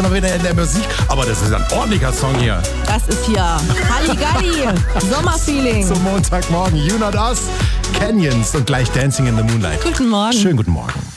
wir wieder in der Musik. Aber das ist ein ordentlicher Song hier. Das ist hier Halligalli, Sommerfeeling. Zum Montagmorgen, You Not Us, Canyons und gleich Dancing in the Moonlight. Guten Morgen. Schönen guten Morgen.